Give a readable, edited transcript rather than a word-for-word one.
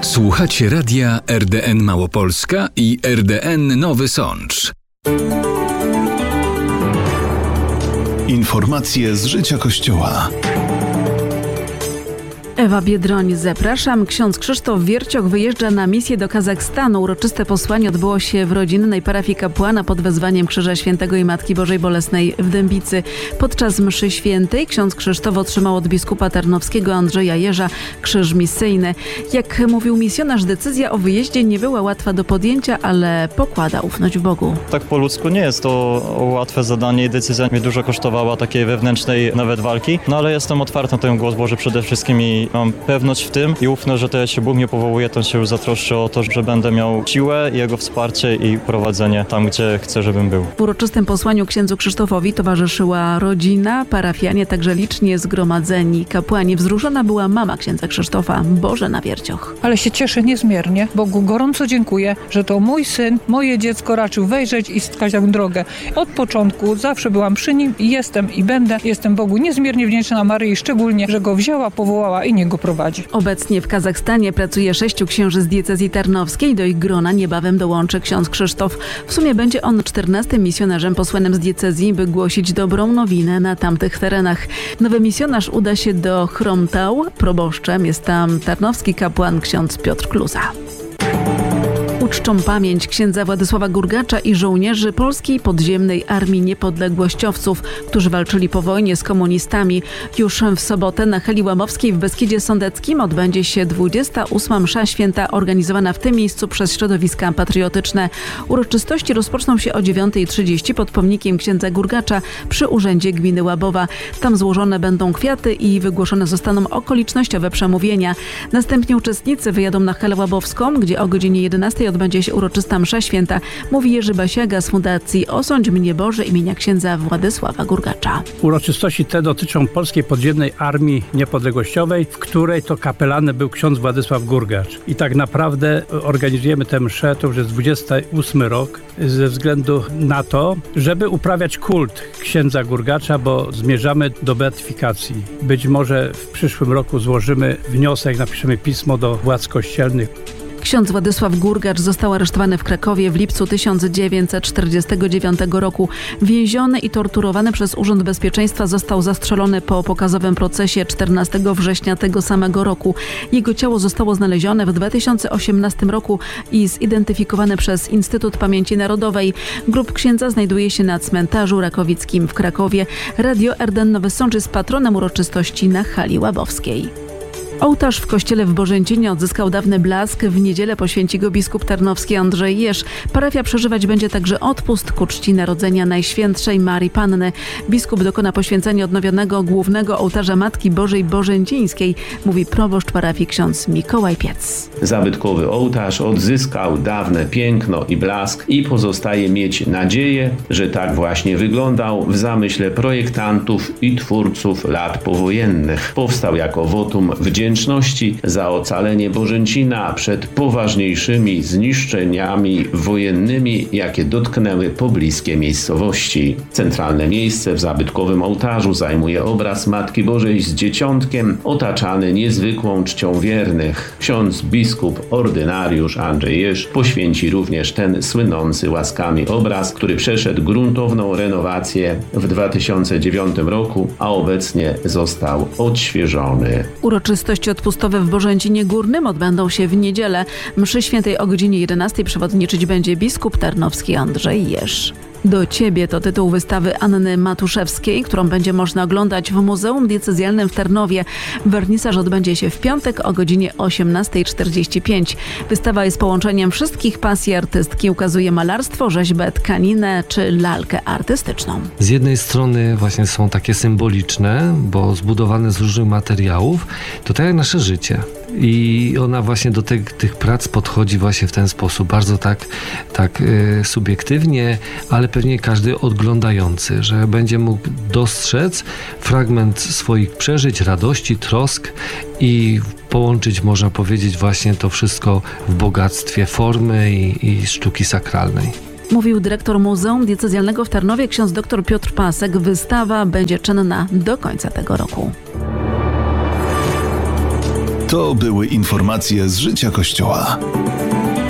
Słuchacie radia RDN Małopolska i RDN Nowy Sącz. Informacje z życia Kościoła. Ewa Biedroń, zapraszam. Ksiądz Krzysztof Wiercioch wyjeżdża na misję do Kazachstanu. Uroczyste posłanie odbyło się w rodzinnej parafii kapłana pod wezwaniem Krzyża Świętego i Matki Bożej Bolesnej w Dębicy. Podczas mszy świętej ksiądz Krzysztof otrzymał od biskupa tarnowskiego Andrzeja Jerza krzyż misyjny. Jak mówił misjonarz, decyzja o wyjeździe nie była łatwa do podjęcia, ale pokłada ufność w Bogu. Tak po ludzku nie jest to łatwe zadanie i decyzja mnie dużo kosztowała takiej wewnętrznej nawet walki, no ale jestem otwarty na ten głos Boży przede wszystkim i mam pewność w tym i ufność, że to jeśli Bóg mnie powołuje, to się już zatroszczy o to, że będę miał siłę, Jego wsparcie i prowadzenie tam, gdzie chcę, żebym był. W uroczystym posłaniu księdzu Krzysztofowi towarzyszyła rodzina, parafianie, także licznie zgromadzeni kapłani. Wzruszona była mama księdza Krzysztofa, Bożena Wiercioch. Ale się cieszę niezmiernie. Bogu gorąco dziękuję, że to mój syn, moje dziecko raczył wejrzeć i wskazać tę drogę. Od początku zawsze byłam przy nim i jestem i będę. Jestem Bogu niezmiernie wdzięczna, Maryi szczególnie, że go wzięła, powołała i niech go prowadzi. Obecnie w Kazachstanie pracuje 6 księży z diecezji tarnowskiej. Do ich grona niebawem dołączy ksiądz Krzysztof. W sumie będzie on 14. misjonarzem posłanym z diecezji, by głosić dobrą nowinę na tamtych terenach. Nowy misjonarz uda się do Chromtau. Proboszczem jest tam tarnowski kapłan ksiądz Piotr Kluza. Uczczą pamięć księdza Władysława Gurgacza i żołnierzy Polskiej Podziemnej Armii Niepodległościowców, którzy walczyli po wojnie z komunistami. Już w sobotę na Heli Łabowskiej w Beskidzie Sądeckim odbędzie się 28. msza święta organizowana w tym miejscu przez środowiska patriotyczne. Uroczystości rozpoczną się o 9:30 pod pomnikiem księdza Gurgacza przy Urzędzie Gminy Łabowa. Tam złożone będą kwiaty i wygłoszone zostaną okolicznościowe przemówienia. Następnie uczestnicy wyjadą na Helę Łabowską, gdzie o godzinie 11 odbędzie się uroczysta msza święta, mówi Jerzy Basiaga z Fundacji Osądź mnie Boże imienia księdza Władysława Gurgacza. Uroczystości te dotyczą Polskiej Podziemnej Armii Niepodległościowej, w której to kapelanem był ksiądz Władysław Gurgacz. I tak naprawdę organizujemy tę mszę, to już jest 28 rok, ze względu na to, żeby uprawiać kult księdza Gurgacza, bo zmierzamy do beatyfikacji. Być może w przyszłym roku złożymy wniosek, napiszemy pismo do władz kościelnych. Ksiądz Władysław Gurgacz został aresztowany w Krakowie w lipcu 1949 roku. Więziony i torturowany przez Urząd Bezpieczeństwa został zastrzelony po pokazowym procesie 14 września tego samego roku. Jego ciało zostało znalezione w 2018 roku i zidentyfikowane przez Instytut Pamięci Narodowej. Grób księdza znajduje się na cmentarzu rakowickim w Krakowie. Radio RDN Nowy Sącz jest patronem uroczystości na Hali Łabowskiej. Ołtarz w kościele w Bożęcinie odzyskał dawny blask. W niedzielę poświęci go biskup tarnowski Andrzej Jerz. Parafia przeżywać będzie także odpust ku czci Narodzenia Najświętszej Marii Panny. Biskup dokona poświęcenia odnowionego głównego ołtarza Matki Bożej Bożęcińskiej, mówi proboszcz parafii ksiądz Mikołaj Piec. Zabytkowy ołtarz odzyskał dawne piękno i blask i pozostaje mieć nadzieję, że tak właśnie wyglądał w zamyśle projektantów i twórców lat powojennych. Powstał jako wotum wdzięczności za ocalenie Bożęcina przed poważniejszymi zniszczeniami wojennymi, jakie dotknęły pobliskie miejscowości. Centralne miejsce w zabytkowym ołtarzu zajmuje obraz Matki Bożej z Dzieciątkiem, otaczany niezwykłą czcią wiernych. Ksiądz biskup ordynariusz Andrzej Jerz poświęci również ten słynący łaskami obraz, który przeszedł gruntowną renowację w 2009 roku, a obecnie został odświeżony. Uroczystości odpustowe w Bożęcinie Górnym odbędą się w niedzielę. Mszy świętej o godzinie 11 przewodniczyć będzie biskup tarnowski Andrzej Jerz. Do Ciebie to tytuł wystawy Anny Matuszewskiej, którą będzie można oglądać w Muzeum Diecezjalnym w Tarnowie. Wernisaż odbędzie się w piątek o godzinie 18:45. Wystawa jest połączeniem wszystkich pasji artystki. Ukazuje malarstwo, rzeźbę, tkaninę czy lalkę artystyczną. Z jednej strony właśnie są takie symboliczne, bo zbudowane z różnych materiałów, to tak jak nasze życie. I ona właśnie do tych prac podchodzi właśnie w ten sposób, bardzo tak subiektywnie, ale pewnie każdy oglądający, że będzie mógł dostrzec fragment swoich przeżyć, radości, trosk i połączyć, można powiedzieć, właśnie to wszystko w bogactwie formy i sztuki sakralnej. Mówił dyrektor Muzeum Diecezjalnego w Tarnowie ksiądz dr Piotr Pasek. Wystawa będzie czynna do końca tego roku. To były informacje z życia Kościoła.